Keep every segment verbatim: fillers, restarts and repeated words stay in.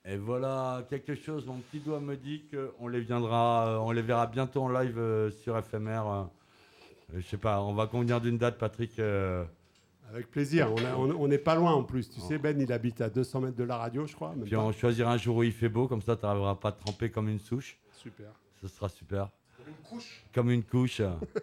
Et voilà, quelque chose, mon petit doigt me dit qu'on les viendra, euh, on les verra bientôt en live euh, sur F M R. euh, je sais pas, on va convenir d'une date, Patrick. euh, Avec plaisir. On, a- on- on n'est pas loin en plus. Tu sais, Ben, il habite à deux cents mètres de la radio, je crois. Même puis pas. on choisira un jour où il fait beau, comme ça tu n'arriveras pas à te tremper comme une souche. Super. Ce sera super. Comme une couche. Comme une couche.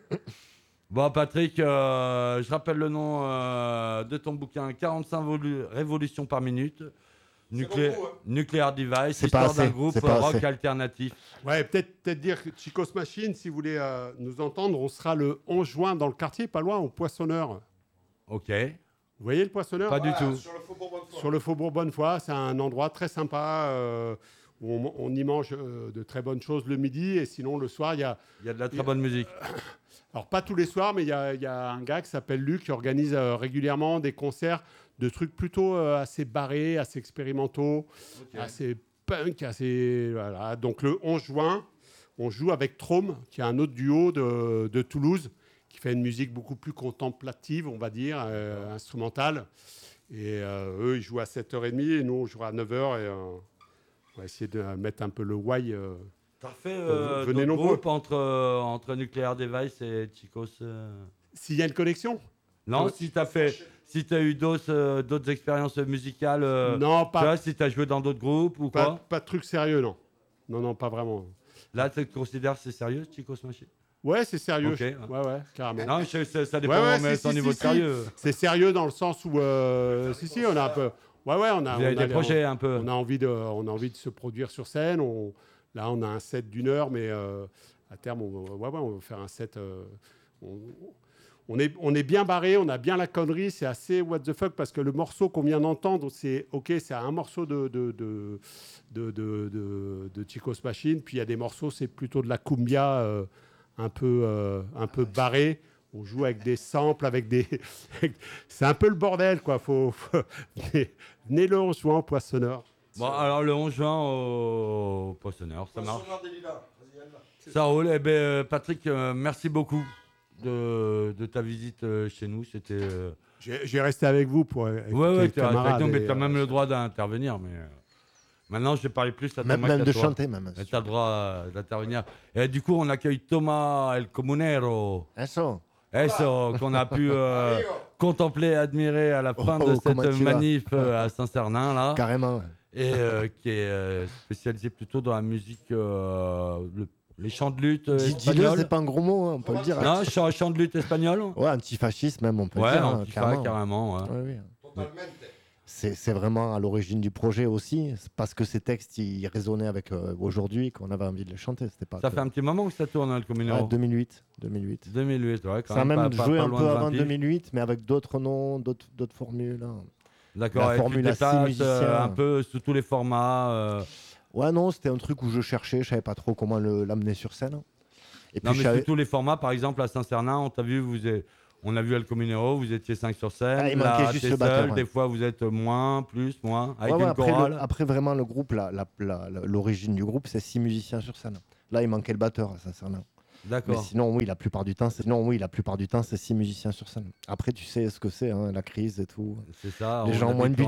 Bon, Patrick, euh, je rappelle le nom euh, de ton bouquin, quarante-cinq volu- révolutions par minute. Nuclé- beaucoup, hein. Nuclear Device, C'est pas histoire d'un assez, groupe c'est pas rock assez. alternatif. Ouais, peut-être peut dire que Chicos Machine, si vous voulez euh, nous entendre, on sera le onze juin dans le quartier, pas loin, au Poissonneur. Ok, Vous voyez le Poissonneur? pas du Voilà, tout. Sur le Faubourg Bonnefoy. Sur le Faubourg Bonnefoy, c'est un endroit très sympa euh, où on, on y mange euh, de très bonnes choses le midi et sinon le soir, il y a... Il y a de la très bonne musique. Alors pas tous les soirs, mais il y a, il y a un gars qui s'appelle Luc qui organise euh, régulièrement des concerts de trucs plutôt euh, assez barrés, assez expérimentaux, assez punk, assez... Voilà. Donc le onze juin, on joue avec Trôme, qui est un autre duo de, de Toulouse, qui fait une musique beaucoup plus contemplative, on va dire, euh, instrumentale. Et euh, eux, ils jouent à sept heures trente et nous, on jouera à neuf heures. Et, euh, on va essayer de mettre un peu le why. euh. T'as fait euh, Venez d'autres nombreux. groupes entre, euh, entre Nuclear Device et Chicos euh S'il y a une connexion? Non, Euh, si t'as fait, si t'as eu d'autres, euh, d'autres expériences musicales, euh, Non, tu pas, vois, si t'as joué dans d'autres groupes ou pas, quoi. pas de truc sérieux, non. Non, non, pas vraiment. Là, tu te considères c'est sérieux, Chicos Machine? Ouais, c'est sérieux. Ok. Ouais, ouais, carrément. Non, je- ça, ça dépend Ouais, ouais, mais si, ton si, niveau si, de sérieux. C'est sérieux dans le sens où, euh, si, si, on a un peu. Ouais, ouais, on a. Vous avez on a des les- projets un peu. On a envie de, on a envie de se produire sur scène. On, là, on a un set d'une heure, mais euh, à terme, on, va- ouais, ouais, on va faire un set. euh, on, on est, on est bien barré, on a bien la connerie. C'est assez what the fuck parce que le morceau qu'on vient d'entendre, c'est ok, c'est un morceau de de de de, de, de- de Chicos Machine. Puis il y a des morceaux, c'est plutôt de la cumbia, euh, un peu, euh, un peu barré. On joue avec des samples, avec des. C'est un peu le bordel, quoi. Faut, faut... Venez le onze juin au Poissonneur. Bon, alors le onze juin au Poissonneur, ça marche. Poissonneur des Lilas. Vas-y, Yann. Ça roule. Eh ben, euh, Patrick, euh, merci beaucoup de, de ta visite euh, chez nous. C'était. euh, J'ai j'ai resté avec vous pour. Ouais, ouais, tu as as mais t'as même le droit d'intervenir. Mais euh, maintenant, je vais parler plus à Même, Thomas même qu'à de toi. chanter, même. Mais t'as le droit euh, d'intervenir. Et du coup, on accueille Thomas El Comunero. Eso. Eso, qu'on a pu euh, Amigo. contempler et admirer à la fin Oh, de comment cette tu vas manif euh, à Saint-Cernin, là. Carrément. ouais. Et euh, qui est euh, spécialisé plutôt dans la musique, euh, le- les chants de lutte euh, Dis- Dis-le, espagnols. c'est pas un gros mot, hein, on peut le dire. Non, chants, chants de lutte espagnol. Ouais, antifasciste même, on peut Ouais, le dire. hein, Antifa, carrément. carrément. ouais. Ouais, ouais. Totalmente. C'est c'est vraiment à l'origine du projet aussi, c'est parce que ces textes ils résonnaient avec euh, aujourd'hui qu'on avait envie de les chanter. C'était pas Ça que- fait un petit moment que ça tourne, hein, le Comunero. Ouais, deux mille huit. deux mille huit. deux mille huit, ouais, quand Ça a même. même pas- pas- joué pas un loin peu de vingt avant piges. deux mille huit, mais avec d'autres noms, d'autres d'autres formules. hein. D'accord, La et tu formule à six déplaces, musiciens. euh, un peu sous tous les formats. euh, Ouais, non, c'était un truc où je cherchais, je savais pas trop comment le- l'amener sur scène. Et puis Non, je mais savais- sous tous les formats, par exemple, à Saint-Cernin, on t'a vu, vous êtes- on a vu El Comunero, vous étiez cinq sur scène. Ah, il Là, manquait juste t'es le batteur, seul, ouais. des fois, vous êtes moins, plus, moins, avec Ouais, ouais, une après, le- chorale. après, vraiment, le groupe, la- la- la- la- l'origine du groupe, c'est six musiciens sur scène. Là, il manquait le batteur, sincèrement. Mais D'accord. sinon, oui, la plupart du temps, c'est sinon, oui, la plupart du temps, c'est six musiciens sur scène. Après, tu sais ce que c'est, hein, la crise et tout. C'est ça. Les on gens ont moins de habite